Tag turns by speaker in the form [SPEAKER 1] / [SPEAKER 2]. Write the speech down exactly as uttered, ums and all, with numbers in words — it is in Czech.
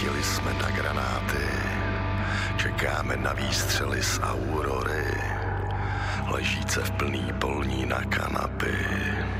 [SPEAKER 1] Zaplatili jsme na granáty, čekáme na výstřely z Aurory, ležíce v plný polní na kanapy.